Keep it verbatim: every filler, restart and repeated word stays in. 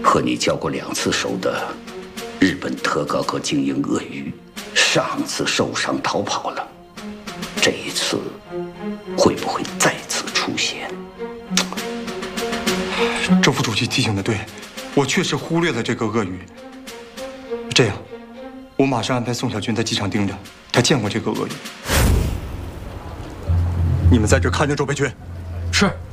和你交过两次手的日本特高科精英鳄鱼，上次受伤逃跑了，这一次会不会再次出现？ 周副主席提醒的对，我确实忽略了这个鳄鱼。这样，我马上安排宋小军在机场盯着，他见过这个鳄鱼。你们在这看着周培群。 是。